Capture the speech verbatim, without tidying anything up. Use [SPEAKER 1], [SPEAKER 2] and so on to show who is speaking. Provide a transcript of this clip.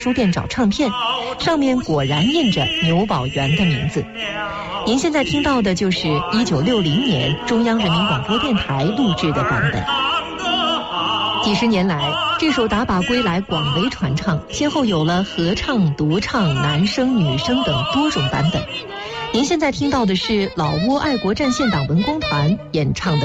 [SPEAKER 1] 书店找唱片，上面果然印着牛宝元的名字。您现在听到的就是一九六零年中央人民广播电台录制的版本。几十年来，这首《打靶归来》广为传唱，先后有了合唱、独唱、男声、女声等多种版本。您现在听到的是老挝爱国战线党文工团演唱的